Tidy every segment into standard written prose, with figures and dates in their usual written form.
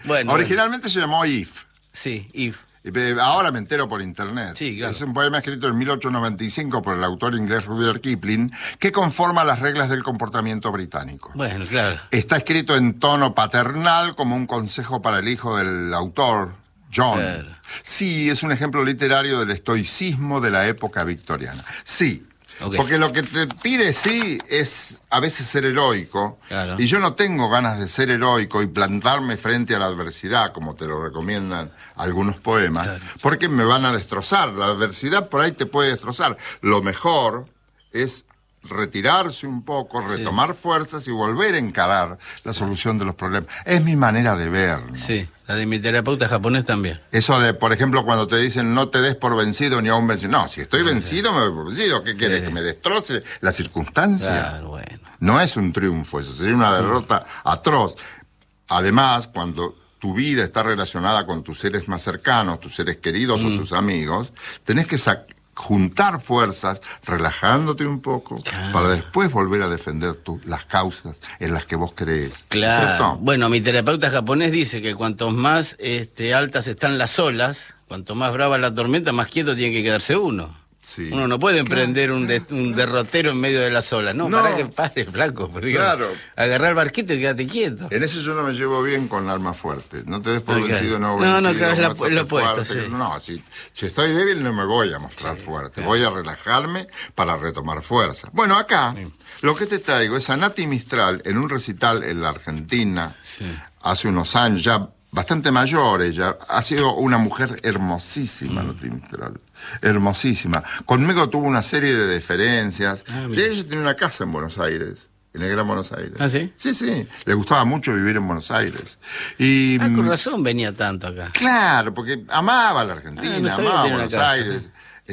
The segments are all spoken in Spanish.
Bueno, Originalmente se llamó If. Sí, If. Ahora me entero por internet. Sí, claro. Es un poema escrito en 1895 por el autor inglés Rudyard Kipling que conforma las reglas del comportamiento británico. Bueno, claro. Está escrito en tono paternal como un consejo para el hijo del autor, John. Claro. Sí, es un ejemplo literario del estoicismo de la época victoriana. Sí. Okay. Porque lo que te pide sí es a veces ser heroico. Claro. Y yo no tengo ganas de ser heroico y plantarme frente a la adversidad, como te lo recomiendan algunos poemas, claro, porque me van a destrozar. La adversidad por ahí te puede destrozar. Lo mejor es retirarse un poco, retomar fuerzas y volver a encarar la solución de los problemas. Es mi manera de ver, ¿no? Sí, la de mi terapeuta japonés también. Eso de, por ejemplo, cuando te dicen no te des por vencido ni a un vencido. No, si estoy vencido, me doy por vencido. ¿Qué quieres? ¿Que me destroce la circunstancia? Claro, bueno. No es un triunfo, eso sería una derrota atroz. Además, cuando tu vida está relacionada con tus seres más cercanos, tus seres queridos o tus amigos, tenés que juntar fuerzas, relajándote un poco, claro, para después volver a defender las causas en las que vos crees. Claro. ¿Cierto? Bueno, mi terapeuta japonés dice que cuanto más altas están las olas, cuanto más brava la tormenta, más quieto tiene que quedarse uno. Sí. Uno no puede emprender un derrotero en medio de las olas. No, para que pare, flaco. Claro. Agarrar el barquito y quédate quieto. En eso yo no me llevo bien con alma fuerte. No te des por vencido, no vencido. No, claro, es lo opuesto. Sí. No, si estoy débil no me voy a mostrar fuerte. Claro. Voy a relajarme para retomar fuerza. Bueno, acá lo que te traigo es a Nati Mistral en un recital en la Argentina, hace unos años ya, bastante mayor ella. Ha sido una mujer hermosísima, Nati Mistral. Hermosísima. Conmigo tuvo una serie de deferencias. Y ella tiene una casa en Buenos Aires, en el Gran Buenos Aires. ¿Ah, sí? Sí, sí. Le gustaba mucho vivir en Buenos Aires. Y, con razón venía tanto acá. Claro, porque amaba la Argentina, amaba Buenos Aires.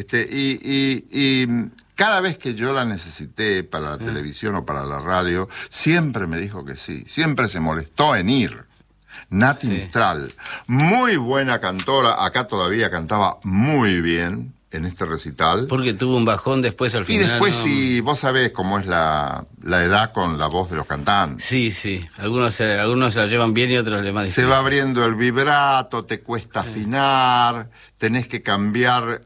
Y cada vez que yo la necesité para la televisión o para la radio, siempre me dijo que sí. Siempre se molestó en ir. Nati Mistral, muy buena cantora, acá todavía cantaba muy bien en este recital. Porque tuvo un bajón después al final. Y después sí, vos sabés cómo es la edad con la voz de los cantantes. Sí, sí, algunos se la llevan bien y otros le más difícil. Se va abriendo el vibrato, te cuesta afinar, tenés que cambiar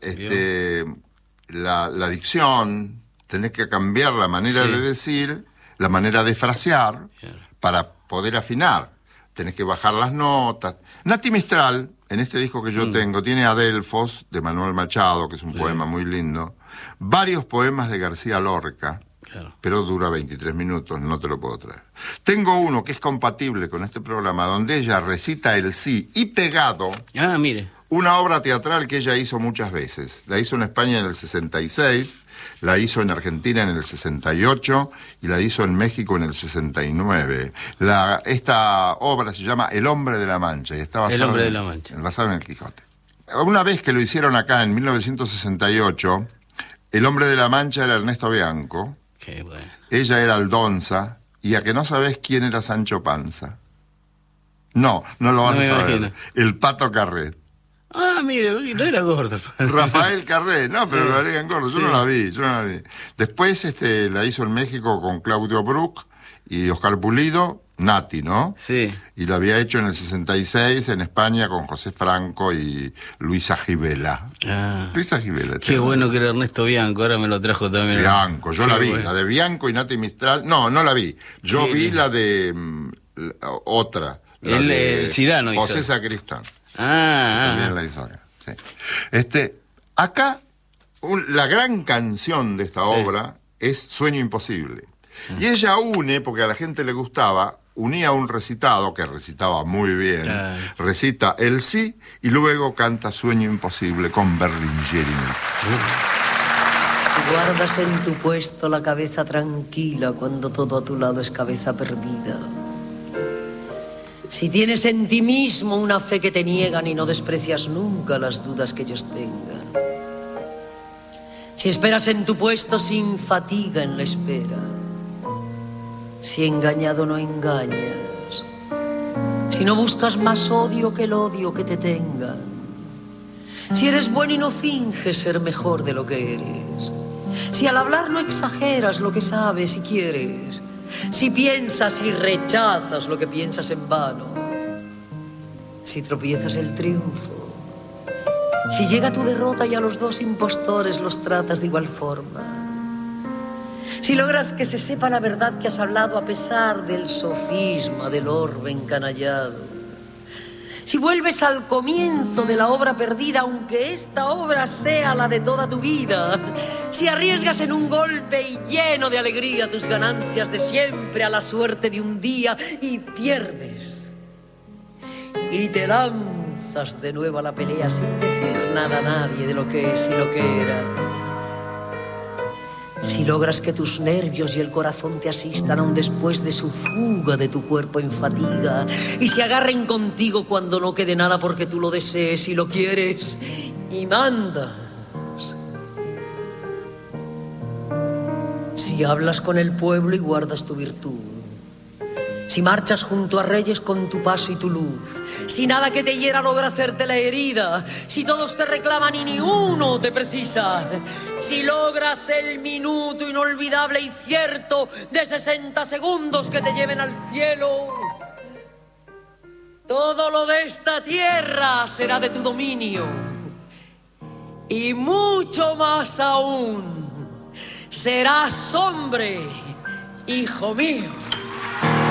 la dicción, tenés que cambiar la manera de decir, la manera de frasear, para poder afinar. Tenés que bajar las notas. Nati Mistral, en este disco que yo tengo, tiene Adelfos, de Manuel Machado, que es un poema muy lindo, varios poemas de García Lorca, pero dura 23 minutos, no te lo puedo traer. Tengo uno que es compatible con este programa, donde ella recita el sí y pegado. Ah, mire. Una obra teatral que ella hizo muchas veces. La hizo en España en el 66, la hizo en Argentina en el 68 y la hizo en México en el 69. Esta obra se llama El Hombre de la Mancha y está basado en el Quijote. Una vez que lo hicieron acá en 1968, El Hombre de la Mancha era Ernesto Bianco, qué bueno, ella era Aldonza, y a que no sabés quién era Sancho Panza. No lo vas a saber. Imagino. El Pato Carret. Ah, mire, no era gordo. Rafael Carré, no, pero lo harían gordo. Yo no la vi. Después la hizo en México con Claudio Brook y Oscar Pulido, Nati, ¿no? Sí. Y lo había hecho en el 66 en España con José Franco y Luisa Gibela. Luisa Gibela. Qué bueno que era Ernesto Bianco, ahora me lo trajo también. Bianco, yo la vi, la de Bianco y Nati Mistral. No la vi. Yo vi la de otra. El Cirano José hizo. Sacristán. También la hizo acá. Sí. Acá, la gran canción de esta obra es Sueño Imposible. Y ella porque a la gente le gustaba, unía un recitado, que recitaba muy bien, recita el sí, y luego canta Sueño Imposible con Berlingeri. Guardas en tu puesto la cabeza tranquila cuando todo a tu lado es cabeza perdida. Si tienes en ti mismo una fe que te niegan y no desprecias nunca las dudas que ellos tengan. Si esperas en tu puesto sin fatiga en la espera. Si engañado no engañas. Si no buscas más odio que el odio que te tengan. Si eres bueno y no finges ser mejor de lo que eres. Si al hablar no exageras lo que sabes y quieres. Si piensas y rechazas lo que piensas en vano. Si tropiezas el triunfo, si llega tu derrota y a los dos impostores los tratas de igual forma, si logras que se sepa la verdad que has hablado a pesar del sofisma del orbe encanallado, si vuelves al comienzo de la obra perdida, aunque esta obra sea la de toda tu vida, si arriesgas en un golpe y lleno de alegría tus ganancias de siempre a la suerte de un día y pierdes, y te lanzas de nuevo a la pelea sin decir nada a nadie de lo que es y lo que era, si logras que tus nervios y el corazón te asistan aún después de su fuga de tu cuerpo en fatiga y se agarren contigo cuando no quede nada porque tú lo desees y lo quieres y mandas, si hablas con el pueblo y guardas tu virtud, si marchas junto a reyes con tu paso y tu luz, si nada que te hiera logra hacerte la herida, si todos te reclaman y ni uno te precisa, si logras el minuto inolvidable y cierto de 60 segundos que te lleven al cielo, todo lo de esta tierra será de tu dominio y mucho más aún, serás hombre, hijo mío.